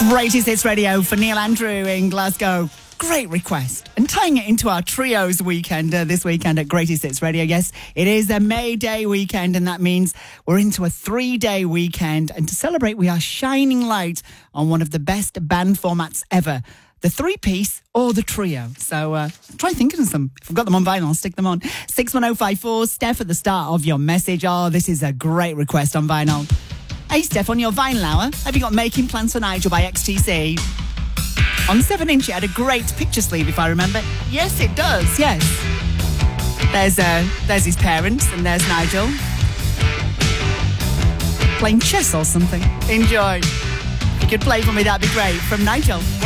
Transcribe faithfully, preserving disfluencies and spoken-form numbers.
Greatest Hits Radio for Neil Andrew in Glasgow. Great request. And tying it into our trios weekend uh, this weekend at Greatest Hits Radio. Yes, it is a May Day weekend, and that means we're into a three-day weekend. And to celebrate, we are shining light on one of the best band formats ever. The three-piece or the trio. So uh, try thinking of some. If I've got them on vinyl, I'll stick them on. six one oh five four, Steph at the start of your message. Oh, this is a great request on vinyl. Hey, Steph, on your vinyl hour, have you got Making Plans for Nigel by X T C? On seven inch, it had a great picture sleeve, if I remember. Yes, it does, yes. There's uh, there's his parents, and there's Nigel. Playing chess or something. Enjoy. If you could play for me, that'd be great. From Nigel.